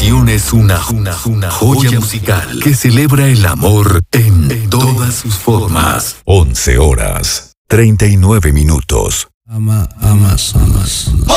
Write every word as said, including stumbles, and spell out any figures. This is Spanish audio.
Unión es una, una, una joya musical que celebra el amor en todas sus formas. once horas, treinta y nueve minutos. Ama, amas, amas.